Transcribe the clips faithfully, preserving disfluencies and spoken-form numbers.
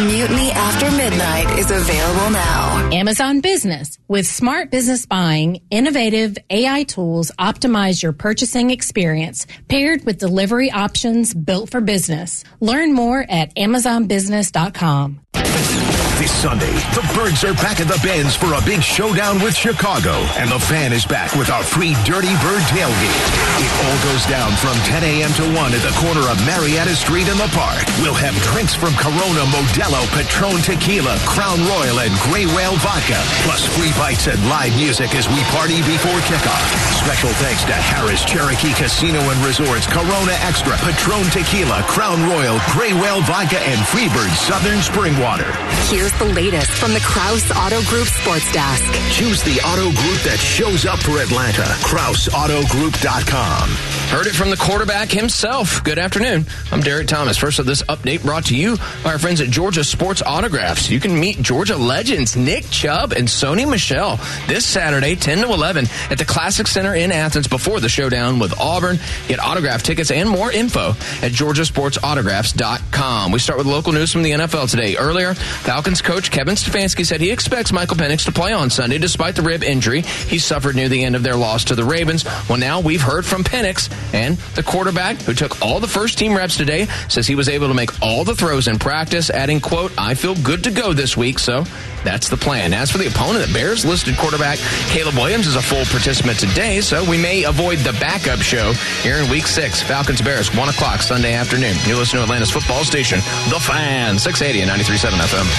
Mutiny After Midnight is available now. Amazon Business. With smart business buying, innovative A I tools optimize your purchasing experience, paired with delivery options built for business. Learn more at amazon business dot com. This Sunday, the Birds are back at the Benz for a big showdown with Chicago, and the Fan is back with our free Dirty Bird tailgate. It all goes down from ten a.m. to one at the corner of Marietta Street in the park. We'll have drinks from Corona, Modelo, Patron Tequila, Crown Royal, and Grey Whale Vodka, plus free bites and live music as we party before kickoff. Special thanks to Harris Cherokee Casino and Resorts, Corona Extra, Patron Tequila, Crown Royal, Grey Whale Vodka, and Freebird Southern Spring Water. Here's the latest from the Krause Auto Group Sports Desk. Choose the auto group that shows up for Atlanta. Krause Auto Group dot com. Heard it from the quarterback himself. Good afternoon. I'm Derek Thomas. First of this update brought to you by our friends at Georgia Sports Autographs. You can meet Georgia legends Nick Chubb and Sony Michel this Saturday, ten to eleven, at the Classic Center in Athens before the showdown with Auburn. Get autograph tickets and more info at Georgia Sports Autographs dot com. We start with local news from the N F L today. Earlier, Falcons coach Kevin Stefanski said he expects Michael Penix to play on Sunday despite the rib injury he suffered near the end of their loss to the Ravens. Well, now we've heard from Penix, and the quarterback, who took all the first-team reps today, says he was able to make all the throws in practice, adding, quote, "I feel good to go this week," so that's the plan. As for the opponent, the Bears listed quarterback Caleb Williams is a full participant today, so we may avoid the backup show here in Week six. Falcons-Bears, one o'clock Sunday afternoon. You're listening to Atlanta's football station, The Fan, six eighty and ninety-three point seven F M.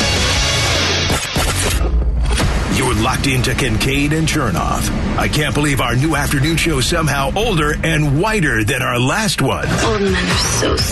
You're locked into Kincaid and Chernoff. I can't believe our new afternoon show is somehow older and whiter than our last one. Old men are so